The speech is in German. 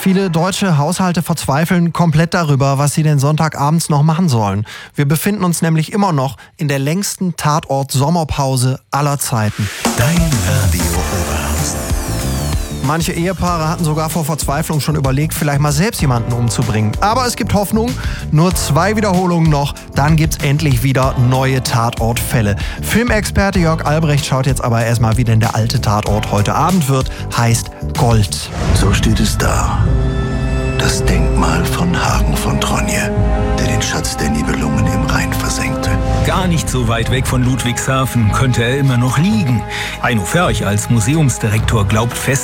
Viele deutsche Haushalte verzweifeln komplett darüber, was sie den Sonntagabends noch machen sollen. Wir befinden uns nämlich immer noch in der längsten Tatort-Sommerpause aller Zeiten. Dein Radio Oberhausen. Manche Ehepaare hatten sogar vor Verzweiflung schon überlegt, vielleicht mal selbst jemanden umzubringen. Aber es gibt Hoffnung. Nur 2 Wiederholungen noch, dann gibt's endlich wieder neue Tatortfälle. Filmexperte Jörg Albrecht schaut jetzt aber erstmal, wie denn der alte Tatort heute Abend wird. Heißt Gold. So steht es da. Das Denkmal von Hagen von Tronje, der den Schatz der Nibelungen im Rhein versenkte. Gar nicht so weit weg von Ludwigshafen könnte er immer noch liegen. Heino Ferch als Museumsdirektor glaubt fest,